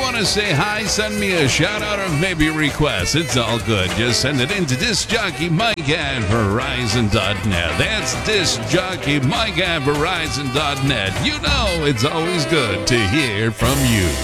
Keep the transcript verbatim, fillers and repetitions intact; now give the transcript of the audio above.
want to say hi, send me a shout out or maybe a request. It's all good. Just send it in to discjockey.mike at verizon dot net. That's discjockey.mike at verizon dot net. You know it's always good to hear from you.